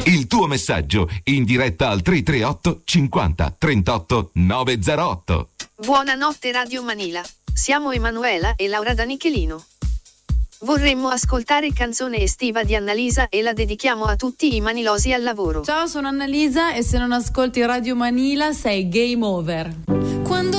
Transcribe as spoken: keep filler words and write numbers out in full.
Il tuo messaggio in diretta al tre tre otto cinquanta trentotto novecentootto. Buonanotte Radio Manila. Siamo Emanuela e Laura da Nichelino. Vorremmo ascoltare canzone estiva di Annalisa e la dedichiamo a tutti i manilosi al lavoro. Ciao, sono Annalisa e se non ascolti Radio Manila sei game over. Quando